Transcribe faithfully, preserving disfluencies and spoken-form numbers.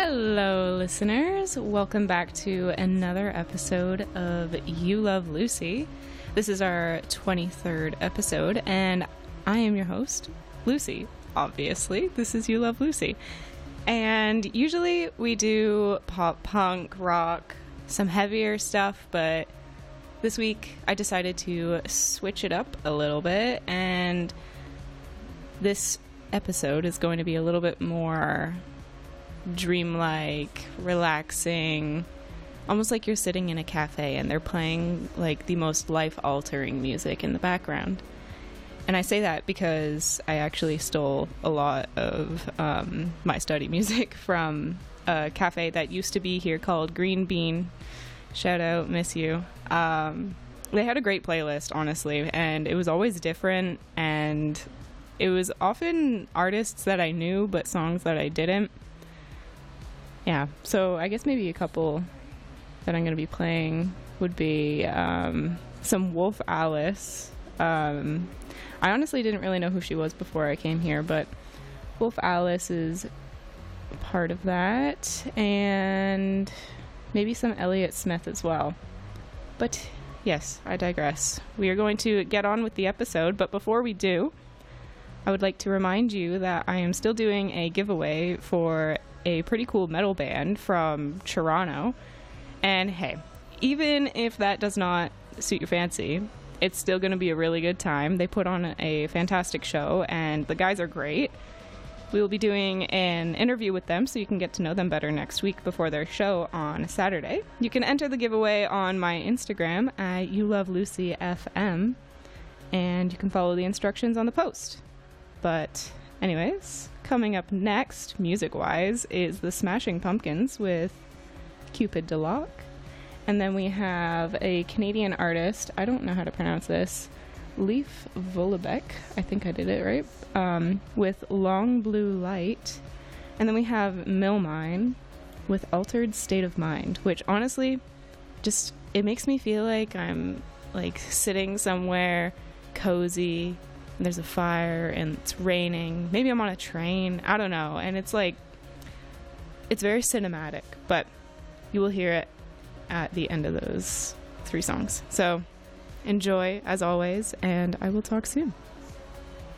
Hello, listeners. Welcome back to another episode of You Love Lucy. This is our twenty-third episode, and I am your host, Lucy. Obviously, this is You Love Lucy. And usually we do pop, punk, rock, some heavier stuff, but this week I decided to switch it up a little bit, and this episode is going to be a little bit more dreamlike, relaxing, almost like you're sitting in a cafe and they're playing like the most life-altering music in the background. And I say that because I actually stole a lot of um, my study music from a cafe that used to be here called Green Bean. Shout out, miss you. Um, they had a great playlist, honestly, and it was always different, and it was often artists that I knew but songs that I didn't. Yeah, so I guess maybe a couple that I'm going to be playing would be um, some Wolf Alice. Um, I honestly didn't really know who she was before I came here, but Wolf Alice is part of that, and maybe some Elliott Smith as well. But yes, I digress. We are going to get on with the episode, but before we do, I would like to remind you that I am still doing a giveaway for a pretty cool metal band from Toronto. And hey, even if that does not suit your fancy, it's still going to be a really good time. They put on a fantastic show, and the guys are great. We will be doing an interview with them so you can get to know them better next week before their show on Saturday. You can enter the giveaway on my Instagram at You Love Lucy F M, and you can follow the instructions on the post. But anyways, coming up next, music-wise, is the Smashing Pumpkins with Cupid de Loc. And then we have a Canadian artist, I don't know how to pronounce this, Leif Vollebeck, I think I did it right, um, with Long Blue Light. And then we have Millmine with Altered State of Mind, which honestly, just, it makes me feel like I'm like sitting somewhere cozy, and there's a fire, and it's raining. Maybe I'm on a train. I don't know. And it's like, it's very cinematic, but you will hear it at the end of those three songs. So enjoy, as always, and I will talk soon.